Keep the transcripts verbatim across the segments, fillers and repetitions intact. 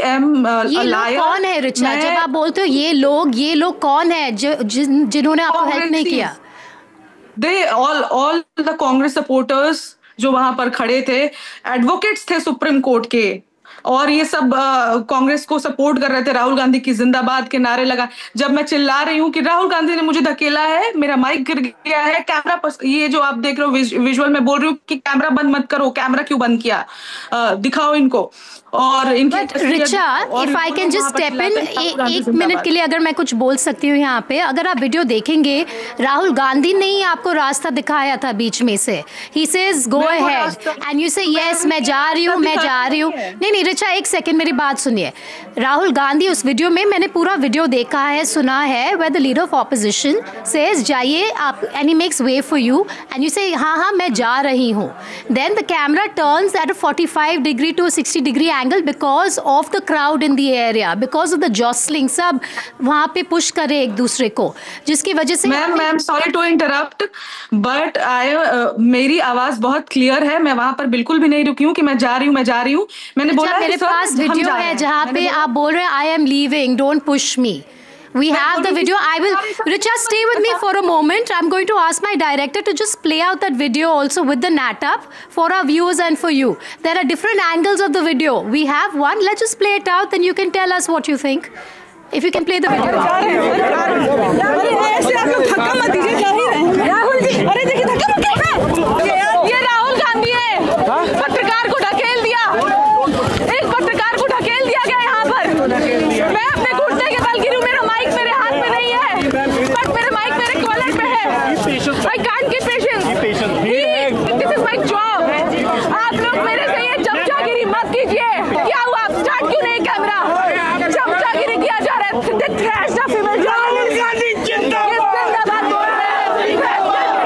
am uh, ये a लोग liar. कौन है रिचा? जब आप बोलते हो ये लोग, ये लोग कौन है जो जिन जिन्होंने आपको हेल्प नहीं किया? They all all the Congress supporters जो वहां पर खड़े थे, एडवोकेट्स थे सुप्रीम कोर्ट के, और ये सब कांग्रेस को सपोर्ट कर रहे थे, राहुल गांधी की जिंदाबाद के नारे लगा। जब मैं चिल्ला रही हूँ कि राहुल गांधी ने मुझे धकेला है, मेरा माइक गिर गया है, कैमरा ये जो आप देख रहे हो विज, विजुअल में बोल रही हूँ कि कैमरा बंद मत करो, कैमरा क्यों बंद किया, आ, दिखाओ इनको। और इनकी Richa, if I can just step in एक मिनट के लिए, अगर मैं कुछ बोल सकती हूँ यहाँ पे, अगर आप वीडियो देखेंगे, राहुल गांधी ने ही आपको रास्ता दिखाया था बीच में से। He says go ahead and you से यस मैं जा रही हूँ, मैं जा रही हूँ। नहीं नहीं रिचा, एक सेकंड मेरी बात सुनिए। राहुल गांधी उस वीडियो में, मैंने पूरा वीडियो देखा है, सुना है, where the leader of opposition says जाइए आप, and he makes way for you and you से हाँ हाँ मैं जा रही हूँ। Then the camera turns at a forty five degree to sixty degree angle because of the crowd in the area, because of the जॉसलिंग, सब वहाँ पे पुश करे एक दूसरे को, जिसकी वजह से। Ma'am ma'am sorry to interrupt, but I मेरी आवाज बहुत क्लियर है, मैं वहां पर बिल्कुल भी नहीं रुकी हूँ कि मैं जा रही हूँ, मैं जा रही हूँ। मैंने बोला मेरे पास वीडियो है जहाँ पे आप बोल रहे हैं I am leaving, don't push me. We have the video. I will, Richa, stay with me for a moment. I'm going to ask my director to just play out that video also with the nat up for our viewers and for you. There are different angles of the video. We have one. Let's just play it out, then you can tell us what you think. If you can play the video. अरे ऐसे आप लोग धक्का मत दीजिए, जा ही रहे हैं राहुल जी। अरे देखिए धक्का मत कीजिए, ये राहुल गांधी है, पत्रकार को ढकेल दिया, एक पत्रकार को ढकेल दिया गया यहाँ पर। मैं अपने घुटने के बल गिरी हूँ, मेरा माइक मेरे हाथ में नहीं है, बट मेरा माइक मेरे कॉलर पे है। I can't keep patience. This is my job. आप लोग मेरे से ये चमचागिरी मत कीजिए। क्या हुआ, स्टार्ट क्यों नहीं कैमरा? चमचागिरी किया जा रहा है, थ्रैश द फीमेल जर्नलिस्ट, जिंदाबाद बोल रहे हैं।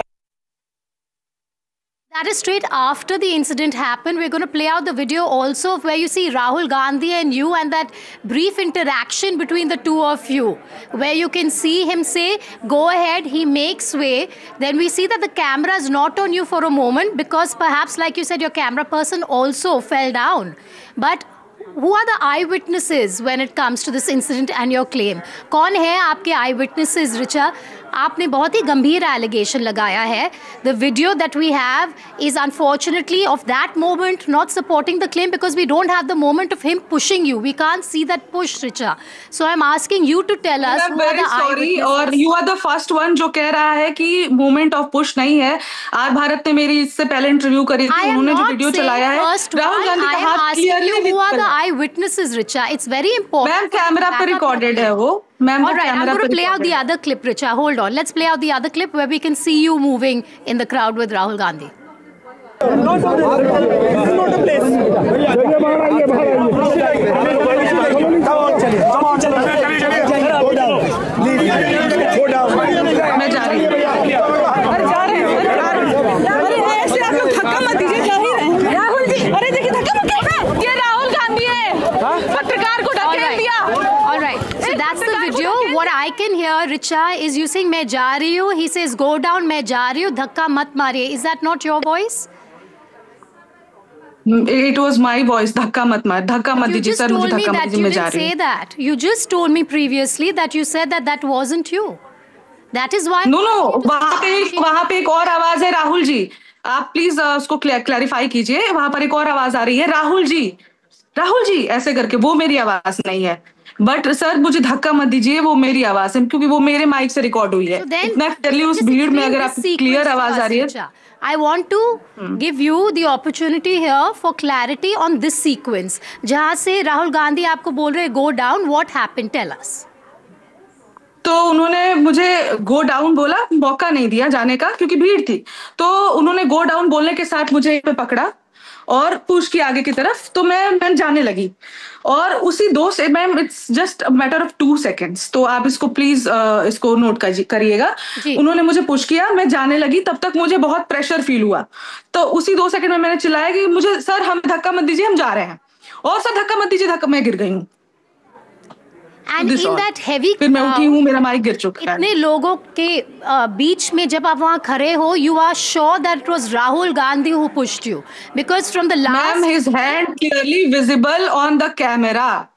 That is straight after the incident happened. We're going to play out the video also where you see Rahul Gandhi and you, and that brief interaction between the two of you, where you can see him say, go ahead, he makes way. Then we see that the camera is not on you for a moment because perhaps, like you said, your camera person also fell down. But who are the eyewitnesses when it comes to this incident and your claim? कौन है आपके eyewitnesses, Richa? आपने बहुत ही गंभीर allegation लगाया है. The video that we have is unfortunately of that moment not supporting the claim because we don't have the moment of him pushing you. We can't see that push, Richa. So I'm asking you to tell us who are the eyewitnesses. और you are the first one जो कह रहा है कि moment of push नहीं है. आज भारत ने मेरी इससे पहले इंटरव्यू करी थी, उन्होंने जो वीडियो चलाया है, राहुल गांधी का हाथ clearly who are the eyewitnesses, Richa? It's very important. Ma'am camera पे रिकॉर्डेड है वो. Ma'am, all right, I'm going to play out the other clip, Richa. Hold on. Let's play out the other clip where we can see you moving in the crowd with Rahul Gandhi. This is not a place. मैं जा रही हूँ. अरे जा रहे हैं. अरे ऐसे आप लोग धक्का मत दीजिए, जा ही रहे हैं. राहुल जी, अरे देखिए धक्का मत कीजिए. ये राहुल गांधी है, पत्रकार को ढकेल दिया. All right. So that's the video. What I can hear, Richa, is you saying मैं जा रही हूँ. He says go down, मैं जा रही हूँ, धक्का मत मारिए. Is that not your voice? It was my voice. धक्का मत मार, धक्का मत दीजिए सर, मुझे धक्का मत दीजिए, मैं जा रही हूँ. You just told me that you didn't say that. You just told me previously that you said that that wasn't you. That is why. No no, वहाँ पे वहाँ पे एक और आवाज है, राहुल जी. आप प्लीज उसको क्लैरिफाई कीजिए. वहाँ पर एक और आवाज आ रही है, राहुल जी, राहुल जी ऐसे करके. वो मेरी आवाज नहीं है. बट सर मुझे धक्का मत दीजिए, वो मेरी आवाज है क्योंकि वो मेरे माइक से रिकॉर्ड हुई है. इतना क्लियरली उस भीड़ में अगर आप क्लियर आवाज आ रही है. I want to hmm. give you the opportunity here for clarity on this sequence. जहाँ से राहुल गांधी आपको बोल रहे go down, what happened? Tell us. तो उन्होंने मुझे गो डाउन बोला, मौका नहीं दिया जाने का क्योंकि भीड़ थी. तो उन्होंने गो डाउन बोलने के साथ मुझे पे पकड़ा और पुश किया आगे की तरफ. तो मैं मैं जाने लगी और उसी दो से ma'am it's just a matter of two seconds. तो आप इसको प्लीज uh, इसको नोट करिएगा. उन्होंने मुझे पुश किया, मैं जाने लगी. तब तक मुझे बहुत प्रेशर फील हुआ. तो उसी दो सेकंड में मैंने चिल्लाया कि मुझे सर हम धक्का मत दीजिए, हम जा रहे हैं. और सर धक्का मत दीजिए, धक्का. मैं गिर गई हूँ. And in that heavy फिर मैं उठी हूँ, मेरा माइक गिर चुका है. इतने लोगों के बीच में जब आप वहाँ खड़े हो, you are sure that it was Rahul Gandhi who pushed you because from the last. Ma'am, his hand clearly visible on the camera.